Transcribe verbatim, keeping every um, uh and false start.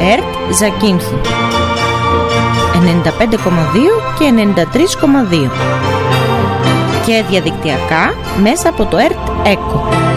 ΕΡΤ Ζακίνθου ενενήντα πέντε κόμμα δύο και ενενήντα τρία κόμμα δύο και διαδικτυακά μέσα από το ΕΡΤ ΕΚΟ.